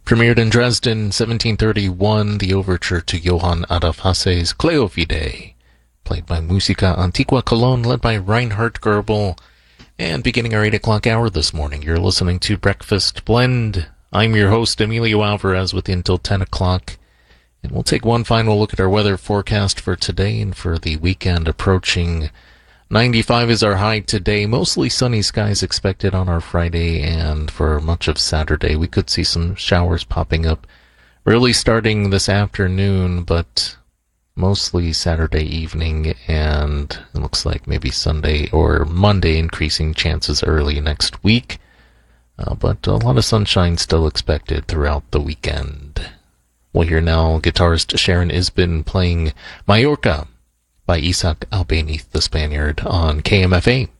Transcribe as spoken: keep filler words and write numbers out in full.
Premiered in Dresden, seventeen thirty-one, the overture to Johann Adolf Hasse's Cleofide, played by Musica Antiqua Cologne, led by Reinhard Goebel. And beginning our eight o'clock hour this morning, you're listening to Breakfast Blend. I'm your host, Emilio Alvarez, with you until ten o'clock. And we'll take one final look at our weather forecast for today and for the weekend approaching. ninety-five is our high today. Mostly sunny skies expected on our Friday, and for much of Saturday we could see some showers popping up really starting this afternoon, but mostly Saturday evening, and it looks like maybe Sunday or Monday increasing chances early next week. Uh, but a lot of sunshine still expected throughout the weekend. We'll hear now guitarist Sharon Isbin playing Mallorca by Isaac Albéniz the Spaniard on K M F A.